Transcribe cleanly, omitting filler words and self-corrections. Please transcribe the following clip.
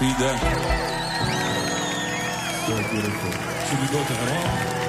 Be done. So beautiful. Should we go to Haram?